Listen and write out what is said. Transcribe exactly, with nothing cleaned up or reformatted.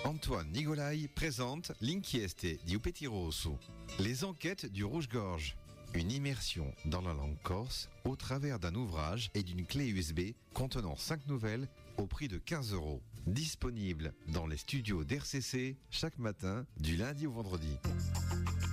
Antoine Nigolai présente L'inchieste di Petit Rosso, les enquêtes du Rouge-Gorge. Une immersion dans la langue corse au travers d'un ouvrage et d'une clé U S B contenant cinq nouvelles au prix de quinze euros. Disponible dans les studios d'R C C chaque matin du lundi au vendredi.